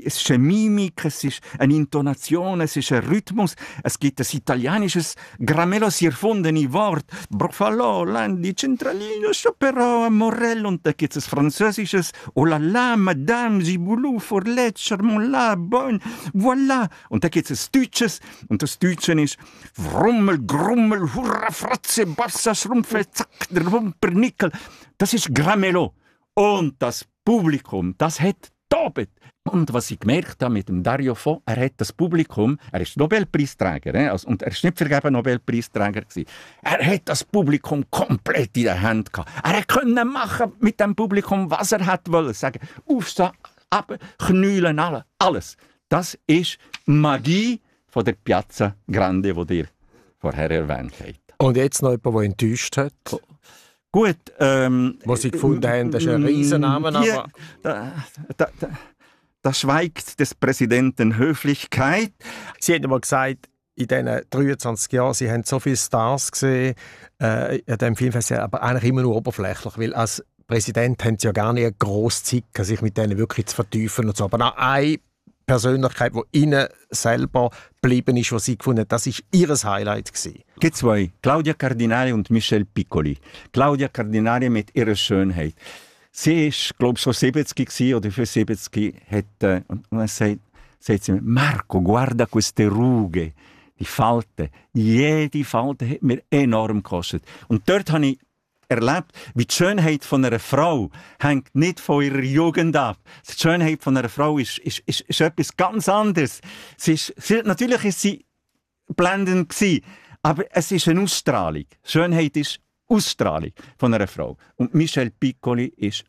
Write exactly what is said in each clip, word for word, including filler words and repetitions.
es ist eine Mimik, es ist eine Intonation, es ist ein Rhythmus, es gibt ein italienisches Gramellos erfundene Wort, Brofalo, Landi, Centralino, Chopero, Morel, und da gibt es ein französisches Oh la la, Madame, Giboulou, Forlet, Charmont-la, Bonne, voilà. Und da gibt es ein Deutsches, und das Deutsche ist Wrummel, Grummel, Hurra, Fratze, Bassa, Schrumpfe, Zack, der Wumpernickel. Das ist Gramello. Und das Publikum, das hat tobet. Und was ich gemerkt habe mit dem Dario Fo, er hat das Publikum, er ist Nobelpreisträger, äh, also, und er ist nicht vergeben Nobelpreisträger gewesen. Er hat das Publikum komplett in der Hand gehabt. Er konnte machen mit dem Publikum, was er hat wollen. Sagen, aufstehen, ab, knüllen, alle, alles. Das ist Magie von der Piazza Grande, die ihr vorher erwähnt habt. Und jetzt noch jemand, der enttäuscht hat? Oh. Gut, ähm... Was Sie gefunden haben, das ist ein Riesenname, aber... Da, da, da, da schweigt des Präsidenten Höflichkeit. Sie haben mal gesagt, in diesen dreiundzwanzig Jahren, Sie haben so viele Stars gesehen äh, an diesem Filmfestival, aber eigentlich immer nur oberflächlich, weil als Präsident haben Sie ja gar nicht eine grosse Zeit, sich mit denen wirklich zu vertiefen und so. Aber noch eine Persönlichkeit, die Ihnen selber geblieben ist, die Sie gefunden haben, das war Ihr Highlight gewesen. Es gibt zwei, Claudia Cardinale und Michelle Piccoli. Claudia Cardinale mit ihrer Schönheit. Sie war, glaube ich, schon siebzig oder für siebzig. Hat, äh, und dann sagt, sagt sie mir, Marco, guarda queste rughe, die Falten. Jede Falte hat mir enorm gekostet. Und dort habe ich erlebt, wie die Schönheit von einer Frau hängt nicht von ihrer Jugend ab. Die Schönheit von einer Frau ist, ist, ist, ist etwas ganz anderes. Sie ist, sie, natürlich ist sie blendend gewesen, aber es ist eine Ausstrahlung. Schönheit ist Ausstrahlung von einer Frau. Und Michelle Piccoli ist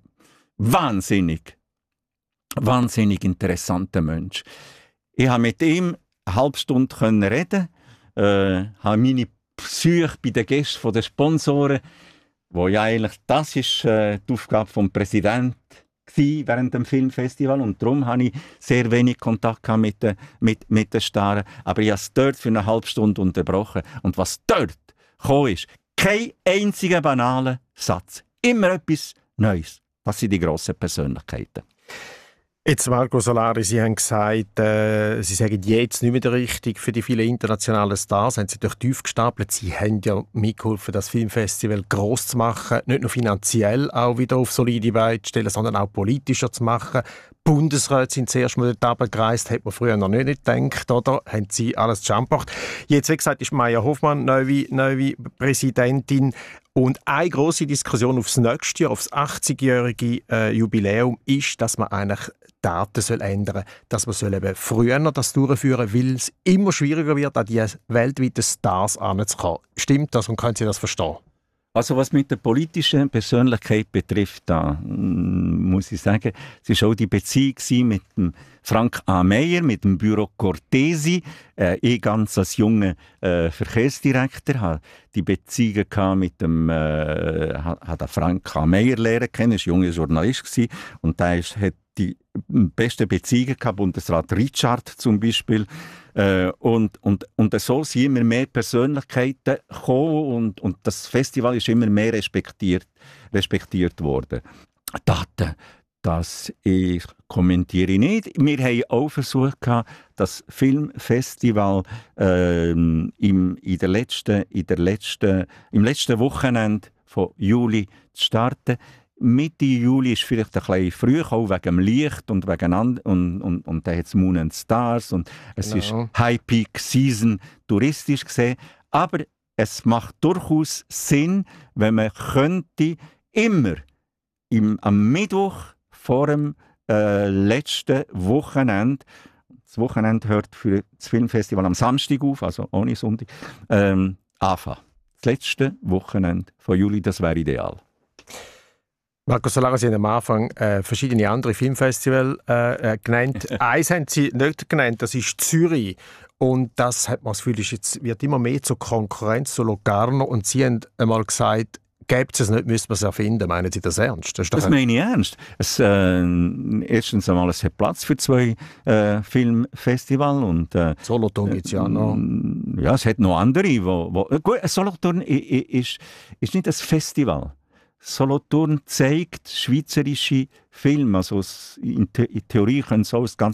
wahnsinnig, wahnsinnig interessanter Mensch. Ich habe mit ihm eine halbe Stunde reden, äh, habe meine Psyche bei den Gästen der Sponsoren, wo ja eigentlich das ist äh, die Aufgabe des Präsidenten während dem Filmfestival, und darum hatte ich sehr wenig Kontakt mit den, mit, mit den Starren, aber ich habe es dort für eine halbe Stunde unterbrochen, und was dort gekommen ist, kein einziger banaler Satz, immer etwas Neues. Das sind die grossen Persönlichkeiten. Jetzt, Marco Solari, Sie haben gesagt, äh, Sie sagen jetzt nicht mehr der Richtige für die vielen internationalen Stars. Haben Sie durch tief gestapelt. Sie haben ja mitgeholfen, das Filmfestival gross zu machen. Nicht nur finanziell auch wieder auf solide Beine zu stellen, sondern auch politischer zu machen. Bundesräte sind zuerst mal dort runtergereist, hat man früher noch nicht gedacht, oder? Haben Sie alles zusammen gemacht. Jetzt, wie gesagt, ist Maya Hoffmann neue, neue Präsidentin. Und eine grosse Diskussion aufs nächste Jahr, aufs achtzigjährige äh, Jubiläum, ist, dass man eigentlich Daten soll ändern soll. Dass man soll eben früher das durchführen soll, weil es immer schwieriger wird, an die weltweiten Stars heranzukommen. Stimmt das und können Sie das verstehen? Also was mit der politischen Persönlichkeit betrifft, da muss ich sagen, es war auch die Beziehung mit dem Frank A. Meyer, mit dem Büro Cortesi. Äh, ich ganz als junger äh, Verkehrsdirektor hatte die Beziehung mit dem äh, hat Frank A. Meyer lernen kennen, er war ein junger Journalist gewesen, und der ist, hat die beste Beziehungen gehabt, Bundesrat Richard zum Beispiel. Äh, und, und, und so sind immer mehr Persönlichkeiten gekommen, und, und das Festival ist immer mehr respektiert, respektiert worden. Daten, das ich kommentiere nicht. Wir haben auch versucht, das Filmfestival äh, im, in der letzten, in der letzten, im letzten Wochenende von Juli zu starten. Mitte Juli ist vielleicht ein bisschen früh, auch wegen dem Licht und wegen and- und, und, und dann hat es Moon and Stars und es genau. ist High Peak Season touristisch gesehen. Aber es macht durchaus Sinn, wenn man könnte immer im, am Mittwoch vor dem äh, letzten Wochenende, das Wochenende hört für das Filmfestival am Samstag auf, also ohne Sonntag, ähm, anfangen. Das letzte Wochenende von Juli, das wäre ideal. Marco Solari, Sie haben am Anfang äh, verschiedene andere Filmfestivals äh, genannt. Eins haben Sie nicht genannt, das ist Zürich. Und das hat man das Gefühl, ist jetzt, wird immer mehr zur Konkurrenz zu Locarno. Und Sie haben einmal gesagt, gäbe es es nicht, müsste man es erfinden. Meinen Sie das ernst? Das, das meine ich ernst. Es, äh, erstens einmal, es hat Platz für zwei äh, Filmfestivals. Und, äh, Solothurn gibt es ja noch. Ja, es hat noch andere. Wo, wo, gut, Solothurn ist, ist nicht ein Festival. Solothurn zeigt schweizerische Filme. Also in, The- in Theorie können so ein ganz